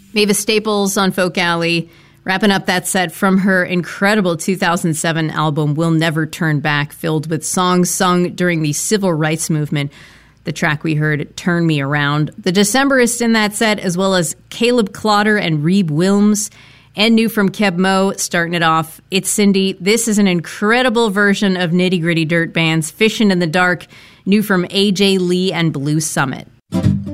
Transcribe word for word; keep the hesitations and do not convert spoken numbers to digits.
Mavis Staples on Folk Alley, wrapping up that set from her incredible two thousand seven album, We'll Never Turn Back, filled with songs sung during the civil rights movement. The track we heard, Turn Me Around. The Decemberists in that set, as well as Caleb Clotter and Reeb Wilms. And new from Keb Mo, starting it off, It's Cindy. This is an incredible version of Nitty Gritty Dirt Band's Fishin' in the Dark, new from A J Lee and Blue Summit.